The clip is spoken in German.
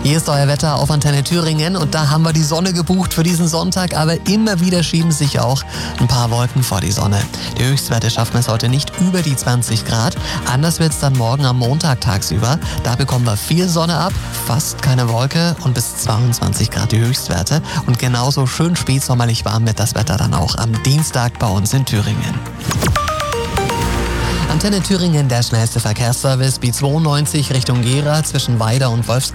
Hier ist euer Wetter auf Antenne Thüringen und da haben wir die Sonne gebucht für diesen Sonntag, aber immer wieder schieben sich auch ein paar Wolken vor die Sonne. Die Höchstwerte schaffen es heute nicht über die 20 Grad. Anders wird es dann morgen am Montag tagsüber. Da bekommen wir viel Sonne ab, fast keine Wolke und bis 22 Grad die Höchstwerte. Und genauso schön spätsommerlich warm wird das Wetter dann auch am Dienstag bei uns in Thüringen. Antenne Thüringen, der schnellste Verkehrsservice, B92 Richtung Gera zwischen Weida und Wolfsgrad.